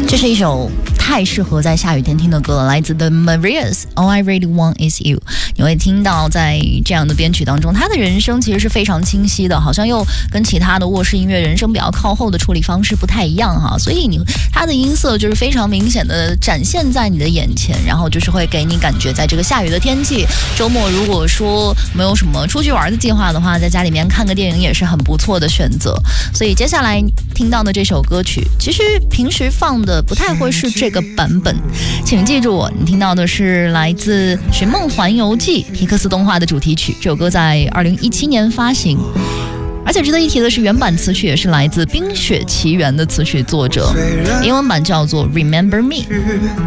这是一首太适合在下雨天听的歌了，来自 The Marias All I Really Want Is You。 你会听到在这样的编曲当中，他的人声其实是非常清晰的，好像又跟其他的卧室音乐人声比较靠后的处理方式不太一样哈，所以他的音色就是非常明显的展现在你的眼前，然后就是会给你感觉在这个下雨的天气，周末如果说没有什么出去玩的计划的话，在家里面看个电影也是很不错的选择。所以接下来听到的这首歌曲其实平时放的不太会是这个版本，请记住我，你听到的是来自《寻梦环游记》皮克斯动画的主题曲，这首歌在2017年发行，而且值得一提的是原版词曲也是来自《冰雪奇缘》的词曲作者，英文版叫做 Remember Me。